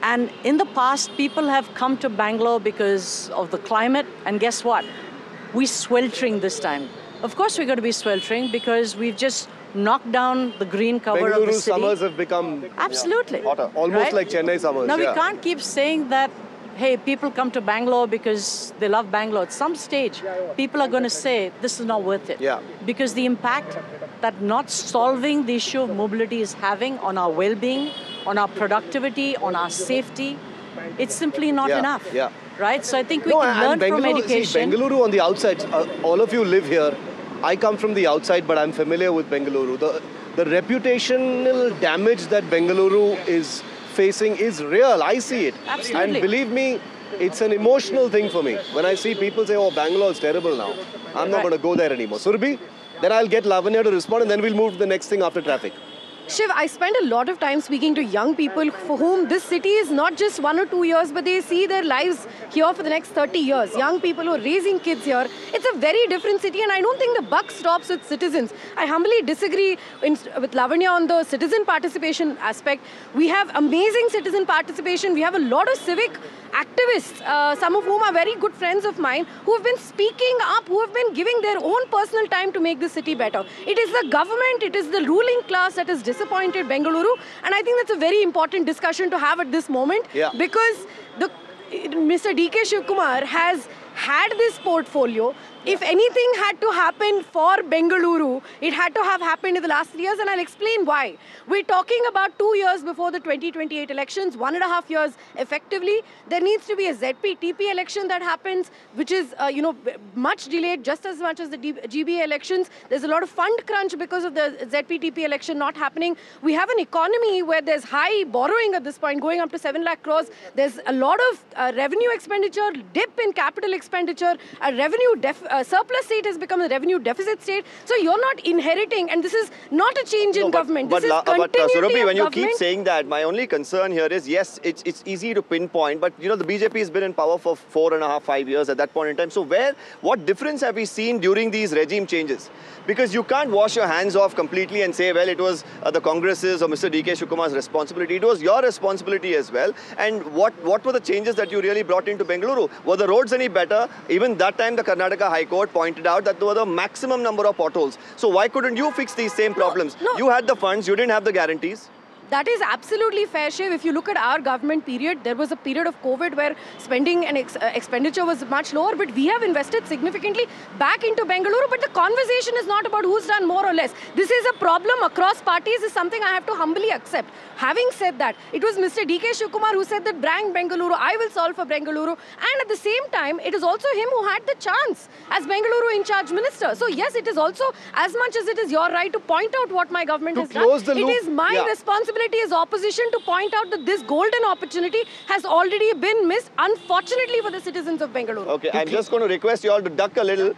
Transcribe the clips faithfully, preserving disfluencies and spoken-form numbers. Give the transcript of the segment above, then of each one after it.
And in the past, people have come to Bangalore because of the climate, and guess what? We're sweltering this time. Of course we're going to be sweltering because we've just knocked down the green cover Bengaluru of the city. summers have become Absolutely. hotter, almost right? like Chennai summers. Now yeah. we can't keep saying that, hey, people come to Bangalore because they love Bangalore. At some stage, people are going to say, this is not worth it. Yeah. Because the impact that not solving the issue of mobility is having on our well-being, on our productivity, on our safety, it's simply not yeah. enough. Yeah. Right? So I think we no, can learn Bengaluru, from education. See, Bengaluru on the outside, uh, all of you live here. I come from the outside, but I'm familiar with Bengaluru. The, the reputational damage that Bengaluru is facing is real. I see it. Absolutely. And believe me, it's an emotional thing for me. When I see people say, oh, Bangalore is terrible now. I'm not right. going to go there anymore. Surabhi, then I'll get Lavanya to respond and then we'll move to the next thing after traffic. Shiv, I spend a lot of time speaking to young people for whom this city is not just one or two years, but they see their lives here for the next thirty years. Young people who are raising kids here. It's a very different city, and I don't think the buck stops with citizens. I humbly disagree in, with Lavanya on the citizen participation aspect. We have amazing citizen participation. We have a lot of civic activists, uh, some of whom are very good friends of mine, who have been speaking up, who have been giving their own personal time to make this city better. It is the government, it is the ruling class that is disappointed Bengaluru, and I think that's a very important discussion to have at this moment, yeah. because the Mister D K Shivakumar has had this portfolio. If anything had to happen for Bengaluru, it had to have happened in the last three years, and I'll explain why. We're talking about two years before the twenty twenty-eight elections, one and a half years effectively. There needs to be a Z P T P election that happens, which is, uh, you know, much delayed, just as much as the G B A elections. There's a lot of fund crunch because of the Z P T P election not happening. We have an economy where there's high borrowing at this point, going up to seven lakh crores. There's a lot of uh, revenue expenditure, dip in capital expenditure, a revenue def uh, surplus state has become a revenue deficit state. So you're not inheriting, and this is not a change in no, but, government. But, this but, is continuity but uh, Surabhi, of when you government. keep saying that, my only concern here is, yes, it's, it's easy to pinpoint, but you know, the B J P has been in power for four and a half, five years at that point in time. So where, what difference have we seen during these regime changes? Because you can't wash your hands off completely and say, well, it was uh, the Congress's or Mister D K Shivkumar's responsibility. It was your responsibility as well. And what, what were the changes that you really brought into Bengaluru? Were the roads any better? Even that time, the Karnataka High Court pointed out that there were the maximum number of potholes. So why couldn't you fix these same problems? No, no. You had the funds, you didn't have the guarantees. That is absolutely fair, Shiv. If you look at our government period, there was a period of COVID where spending and ex uh, expenditure was much lower, but we have invested significantly back into Bengaluru. But the conversation is not about who's done more or less. This is a problem across parties, is something I have to humbly accept. Having said that, it was Mister D K Shivkumar who said that bring Bengaluru, I will solve for Bengaluru. And at the same time, it is also him who had the chance as Bengaluru in charge minister. So yes, it is also, as much as it is your right to point out what my government To has close done, the loop, it is my yeah. responsibility as opposition to point out that this golden opportunity has already been missed, unfortunately, for the citizens of Bengaluru. Okay, I'm just going to request you all to duck a little.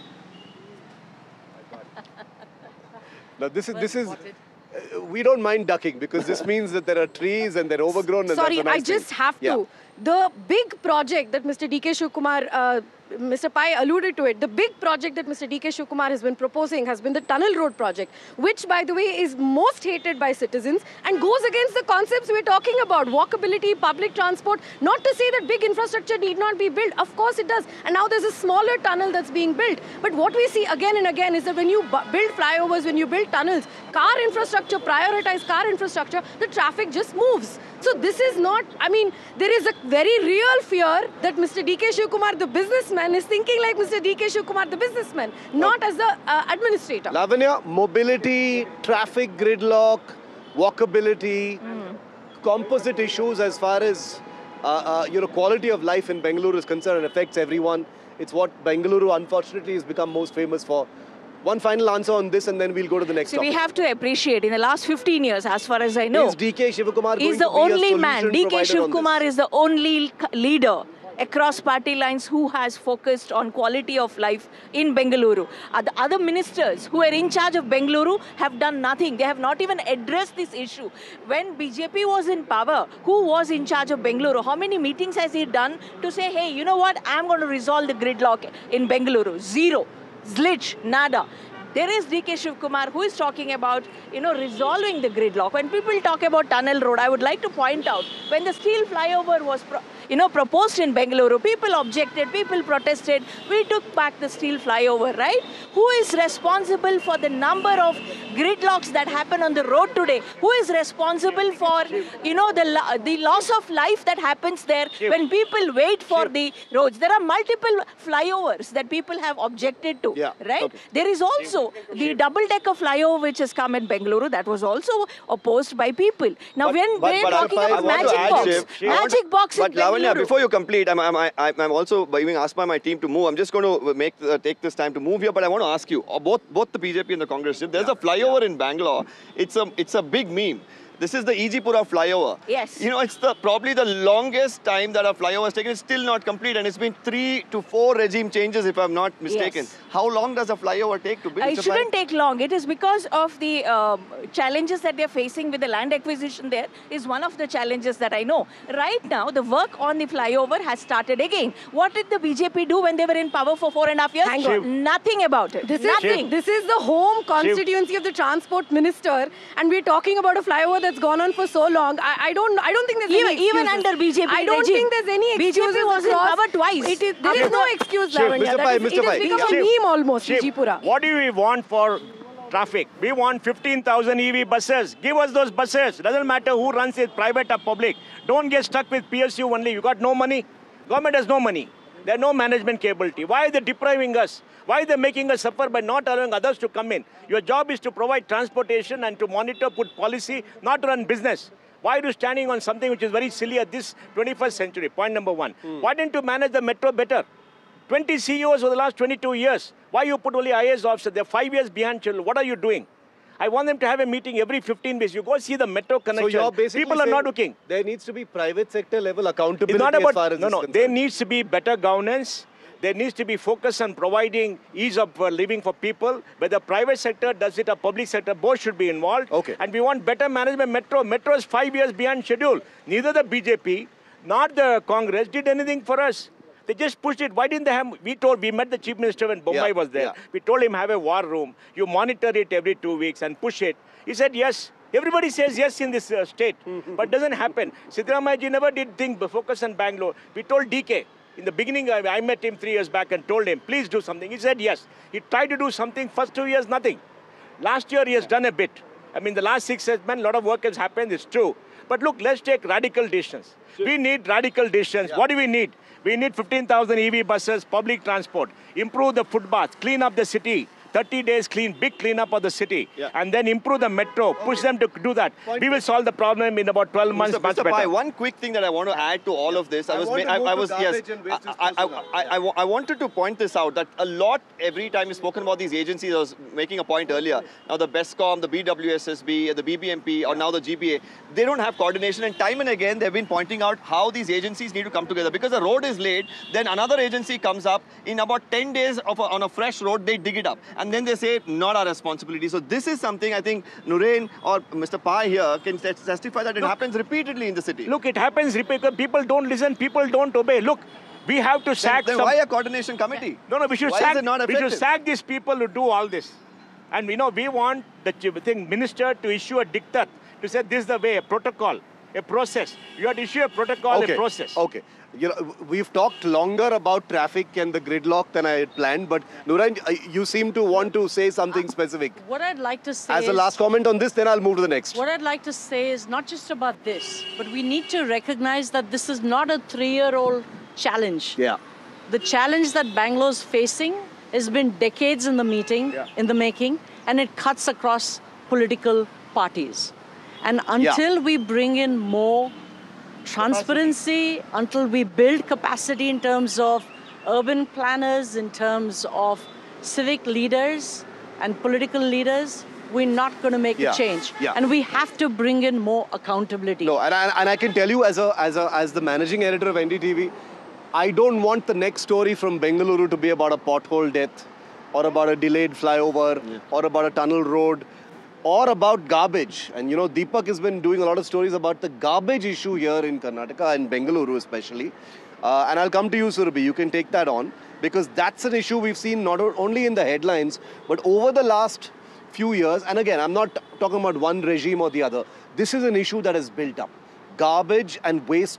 Now this is, this is, uh, we don't mind ducking because this means that there are trees and they're overgrown. And Sorry, that's a nice I just thing. have Yeah. to. The big project that Mister D K Shivkumar, uh, Mister Pai alluded to it, the big project that Mister D K Shivkumar has been proposing has been the Tunnel Road project, which, by the way, is most hated by citizens and goes against the concepts we're talking about, walkability, public transport. Not to say that big infrastructure need not be built. Of course it does. And now there's a smaller tunnel that's being built. But what we see again and again is that when you build flyovers, when you build tunnels, car infrastructure, prioritize car infrastructure, the traffic just moves. So this is not, I mean, there is a very real fear that Mister D K Shivkumar, the businessman, is thinking like Mister D K Shivkumar, the businessman, not as the uh, administrator. Lavanya, mobility, traffic gridlock, walkability, mm. composite issues as far as uh, uh, you know, quality of life in Bengaluru is concerned, it affects everyone. It's what Bengaluru, unfortunately, has become most famous for. One final answer on this and then we'll go to the next So topic. we have to appreciate, in the last fifteen years, as far as I know, is D K Shivakumar he's going the to be only a man, D K solution provider on Shivkumar this? is the only leader across party lines who has focused on quality of life in Bengaluru. Uh, the other ministers who are in charge of Bengaluru have done nothing. They have not even addressed this issue. When B J P was in power, who was in charge of Bengaluru? How many meetings has he done to say, hey, you know what, I'm going to resolve the gridlock in Bengaluru? Zero. Zilch, nada. There is D K Shivkumar who is talking about, you know, resolving the gridlock. When people talk about tunnel road, I would like to point out, when the steel flyover was, pro you know, proposed in Bengaluru, people objected, people protested. We took back the steel flyover, right? Who is responsible for the number of gridlocks that happen on the road today? Who is responsible for, you know, the, lo the loss of life that happens there when people wait for the roads? There are multiple flyovers that people have objected to, Yeah, right? okay. There is also the double-decker flyover which has come in Bengaluru that was also opposed by people. Now, But- when but- we're but talking I about want to magic add, box, Shiv, I want magic to- box in But Lavanya, Bengaluru. before you complete, I'm, I'm, I'm, I'm also being asked by my team to move. I'm just going to make uh, take this time to move here, but I want to ask you, uh, both both the B J P and the Congress, if there's a flyover in Bangalore, it's a it's a big meme. This is the E G Pura flyover. Yes. You know, it's the probably the longest time that a flyover has taken. It's still not complete, and it's been three to four regime changes, if I'm not mistaken. Yes. How long does a flyover take to build? It Mister shouldn't Pai? take long. It is because of the uh, challenges that they're facing with the land acquisition there is one of the challenges that I know. Right now, the work on the flyover has started again. What did the B J P do when they were in power for four and a half years? Hang on. Shiv. Nothing about it. This Nothing. is, this is the home constituency of the transport minister, and we're talking about a flyover that's gone on for so long. I, I don't I don't think there's Even, any even excuses. under B J P I don't regime, think there's any B J P excuses was in across- power twice. It is, there is no excuse, Shiv, Lavanya. Mister That Pai, is- Mister it Pai. has become Shiv. a meme almost, Shiv, Vijaypura. what do we want for traffic? We want fifteen thousand E V buses. Give us those buses. Doesn't matter who runs it, private or public. Don't get stuck with P S U only. You got no money. Government has no money. There's no management capability. Why are they depriving us? Why are they making us suffer by not allowing others to come in? Your job is to provide transportation and to monitor, put policy, not to run business. Why are you standing on something which is very silly at this twenty-first century? Point number one. Hmm. Why didn't you manage the metro better? twenty C E Os for the last twenty-two years. Why you put only I A S officers? They're five years behind children. What are you doing? I want them to have a meeting every fifteen days. You go see the metro So connection. you're basically People are saying not looking. there needs to be private sector level accountability It's not as far about, as no, this no. is There concerned. needs to be better governance. There needs to be focus on providing ease of uh, living for people. Whether private sector does it or public sector, both should be involved. Okay. And we want better management. Metro, Metro is five years behind schedule. Neither the B J P nor the Congress did anything for us. They just pushed it. Why didn't they have, we told, we met the chief minister when Bombay Yeah, was there. yeah. We told him have a war room. You monitor it every two weeks and push it. He said yes. Everybody says yes in this uh, state, but it doesn't happen. Siddaramaiah ji never did think, focus on Bangalore. We told D K. In the beginning, I, I met him three years back and told him, please do something. He said yes. He tried to do something. First two years, nothing. Last year, he has done a bit. I mean, the last six years, man, a lot of work has happened. It's true. But look, let's take radical decisions. We need radical decisions. What do we need? We need fifteen thousand E V buses, public transport, improve the footpaths, clean up the city. thirty days clean, big cleanup of the city, Yeah. and then improve the metro, push them to do that. Point We will solve the problem in about twelve months, Mister much Mister Pai, better. one quick thing that I want to add to all of this. I, I was, want ma- to move I, I to was, yes, garbage and waste I, I, disposal now. I, I, I, I wanted to point this out that a lot every time you've spoken about these agencies. I was making a point earlier. Now the BESCOM, the B W S S B, the B B M P, or now the G B A, they don't have coordination. And time and again, they've been pointing out how these agencies need to come together because the road is late. Then another agency comes up in about ten days of a, on a fresh road. They dig it up, and then they say not our responsibility. So this is something I think Nurain or Mister Pai here can tes- testify that it Look, happens repeatedly in the city. Look, it happens because people don't listen, people don't obey. Look, we have to then, sack then some... why a coordination committee? No, no, we should Why sack. is it not we should effective? sack these people who do all this, and you know we want the ch- thing minister to issue a diktat to say this is the way, a protocol, a process. You have to issue a protocol, Okay. a process. Okay. You know, we've talked longer about traffic and the gridlock than I had planned, but Nurain, uh, you seem to want to say something specific. What I'd like to say As a is, last comment on this, then I'll move to the next. what I'd like to say is not just about this, but we need to recognize that this is not a three-year-old challenge. Yeah. The challenge that Bangalore's facing has been decades in the meeting, Yeah. in the making, and it cuts across political parties. And until we bring in more transparency, until we build capacity in terms of urban planners, in terms of civic leaders and political leaders, we're not going to make Yeah, a change. yeah. And we have to bring in more accountability. No, and I, and I can tell you as a as a as the managing editor of N D T V, I don't want the next story from Bengaluru to be about a pothole death, or about a delayed flyover, or about a tunnel road, or about garbage. And you know, Deepak has been doing a lot of stories about the garbage issue here in Karnataka and Bengaluru especially. Uh, and I'll come to you, Surabhi. You can take that on. because that's an issue we've seen not o- only in the headlines, but over the last few years. And again, I'm not talking about one regime or the other. This is an issue that has built up. Garbage and waste